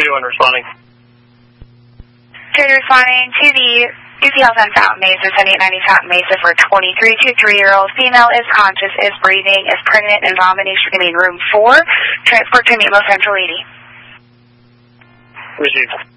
321 responding. Trader responding to the UC Health on Fountain Mesa, 7890 Fountain Mesa for 23 to 3-year-old. Female is conscious, is breathing, is pregnant, and vomiting. She can be in room 4. Transport to Meatloaf Central 80. Received.